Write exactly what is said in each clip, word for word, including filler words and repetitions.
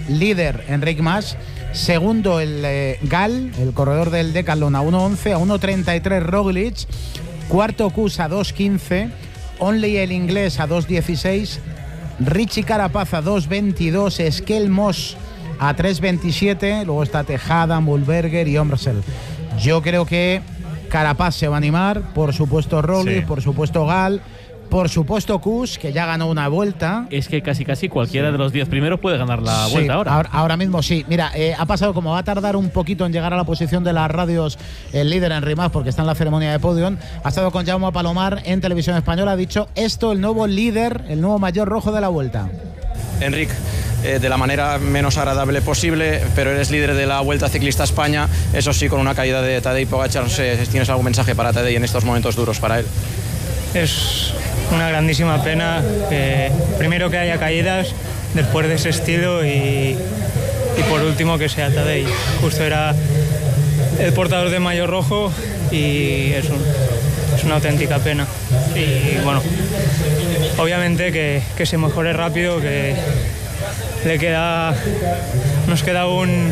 líder Enric Mas. Segundo el eh, Gal, el corredor del Decathlon, a uno once, a uno treinta y tres Roglic. Cuarto Kuss a dos quince. Only el inglés a dos dieciséis. Richie Carapaz a dos veintidós. Skel Moss a tres veintisiete. Luego está Tejada, Mühlberger y Omrsel. Yo creo que Carapaz se va a animar. Por supuesto Roglic, sí. Por supuesto Gal. Por supuesto Kuss, que ya ganó una vuelta. Es que casi casi cualquiera sí. de los diez primeros puede ganar la sí, vuelta ahora. ahora. Ahora mismo sí. Mira, eh, ha pasado, como va a tardar un poquito en llegar a la posición de las radios el líder Enric Mas, porque está en la ceremonia de podium. Ha estado con Jaume Palomar en Televisión Española. Ha dicho esto, el nuevo líder, el nuevo mayor rojo de la vuelta. Enric, eh, de la manera menos agradable posible, pero eres líder de la Vuelta Ciclista España, eso sí, con una caída de Tadej Pogačar. No sé si tienes algún mensaje para Tadej en estos momentos duros para él. Es una grandísima pena que primero que haya caídas después de ese estilo y, y por último que sea Tadej. Justo era el portador de maillot rojo y es, un, es una auténtica pena. Y bueno, obviamente que, que se mejore rápido, que le queda, nos queda un,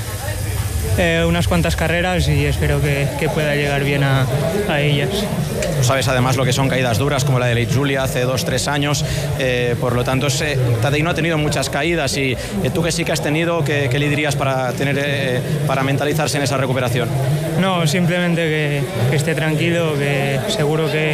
eh, unas cuantas carreras y espero que, que pueda llegar bien a, a ellas. Sabes además lo que son caídas duras, como la de Late Julia hace dos, tres años, eh, por lo tanto eh, Tadej no ha tenido muchas caídas y eh, tú que sí que has tenido, ¿qué, qué le dirías para, tener, eh, para mentalizarse en esa recuperación? No, simplemente que, que esté tranquilo, que seguro que,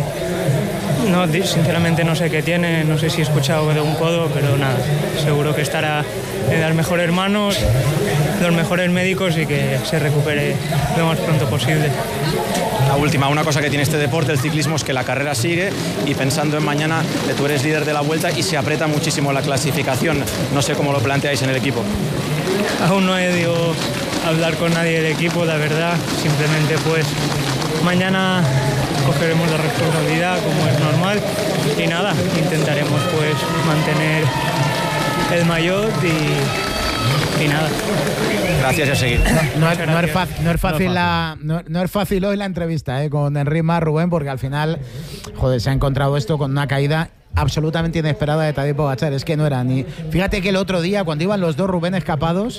no, sinceramente no sé qué tiene, no sé si he escuchado de un codo, pero nada, seguro que estará en las mejores manos, los mejores médicos y que se recupere lo más pronto posible. La última, una cosa que tiene este deporte, el ciclismo, es que la carrera sigue y pensando en mañana, eh, tú eres líder de la Vuelta y se aprieta muchísimo la clasificación. No sé cómo lo planteáis en el equipo. Aún no he ido a hablar con nadie del equipo, la verdad. Simplemente pues mañana cogeremos la responsabilidad como es normal y nada, intentaremos pues mantener el maillot y, y nada. Gracias y a seguir. No, no, es, no, es, fácil, no es fácil no la no, no es fácil hoy la entrevista eh, con Enric Mas, Rubén, porque al final, joder, se ha encontrado esto con una caída absolutamente inesperada de Tadej Pogačar. Es que no era ni... Fíjate que el otro día, cuando iban los dos Rubén escapados,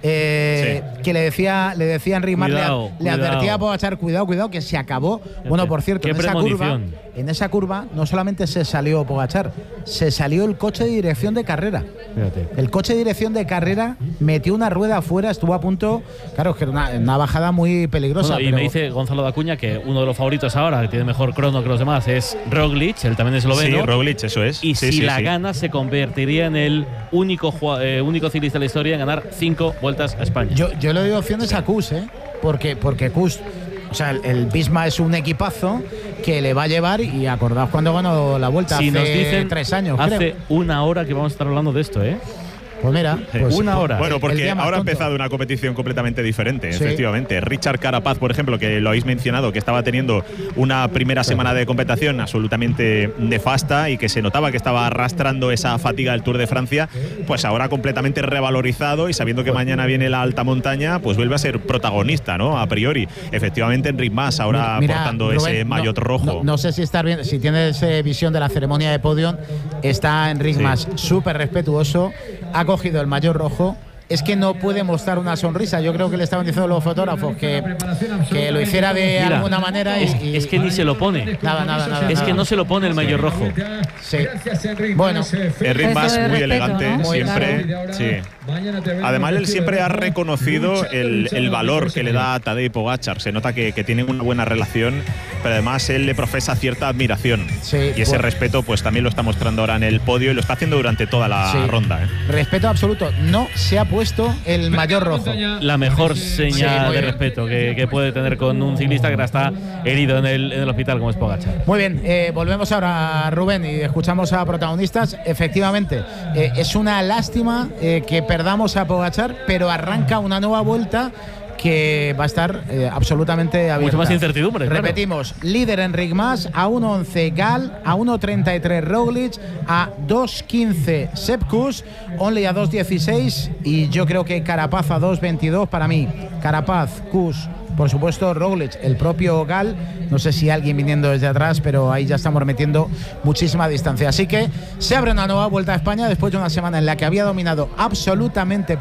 eh, sí. que le decía, le decía Enric Mas, le, le advertía a Pogačar, cuidado, cuidado, que se acabó. Fíjate. Bueno, por cierto, en esa, curva, en esa curva no solamente se salió Pogačar, se salió el coche de dirección de carrera. Fíjate. El coche de dirección de carrera metió una rueda afuera, estuvo a punto, claro, que era una, una bajada muy peligrosa. Bueno, y pero... me dice Gonzalo Dacuña que uno de los favoritos ahora, que tiene mejor crono que los demás, es Roglic, él también es esloveno. Sí, Roglic, eso es. Y sí, si sí, la sí. gana, se convertiría en el único, eh, único ciclista de la historia en ganar cinco vueltas a España. Yo, yo le doy opciones sí. a Kuss, ¿eh? Porque, porque Kuss, o sea, el, el Visma es un equipazo que le va a llevar, y acordaos cuando ganó la Vuelta si hace nos dicen, tres años, hace creo. una hora que vamos a estar hablando de esto, ¿eh? Pues mira, pues una hora. Bueno, porque ahora ha tonto. empezado una competición completamente diferente, sí. efectivamente. Richard Carapaz, por ejemplo, que lo habéis mencionado, que estaba teniendo una primera semana de competición absolutamente nefasta y que se notaba que estaba arrastrando esa fatiga del Tour de Francia, pues ahora completamente revalorizado y sabiendo que mañana viene la alta montaña, pues vuelve a ser protagonista, ¿no? A priori. Efectivamente, Enric Mas ahora Mira, portando Rubén, ese maillot no, rojo. No, no sé si estás bien, si tienes eh, visión de la ceremonia de podium, está Enric Sí. Mas súper respetuoso, ha cogido el maillot rojo. Es que no puede mostrar una sonrisa. Yo creo que le estaban diciendo los fotógrafos que, que lo hiciera de Mira, alguna manera. Y, es, y, es que ni se lo pone. Nada, nada, nada. Es nada. que no se lo pone el maillot rojo. Sí. Bueno, Enric Mas muy respeto, elegante, ¿no? siempre. Claro. Sí. Además, él siempre ha reconocido el, el valor que le da a Tadej Pogačar. Se nota que, que tienen una buena relación, pero además él le profesa cierta admiración. Sí, y ese bueno. respeto pues también lo está mostrando ahora en el podio y lo está haciendo durante toda la sí. ronda. ¿eh? Respeto absoluto. No se ha puesto el maillot rojo. La mejor señal sí, de bien. respeto que, que puede tener con un ciclista que ahora está herido en el, en el hospital como es Pogačar. Muy bien, eh, volvemos ahora, Rubén, y escuchamos a protagonistas. Efectivamente, eh, es una lástima eh, que perdamos a Pogačar, pero arranca una nueva vuelta que va a estar eh, absolutamente abierta. Mucho más incertidumbre. Repetimos, claro. Líder Enric Mas, a uno once Gal, a uno treinta y tres Roglic, a dos quince Sepp Kuss, Only a dos dieciséis, y yo creo que Carapaz a dos veintidós. Para mí, Carapaz, Kuss, por supuesto Roglic, el propio Gal, no sé si alguien viniendo desde atrás, pero ahí ya estamos metiendo muchísima distancia. Así que se abre una nueva Vuelta a España después de una semana en la que había dominado absolutamente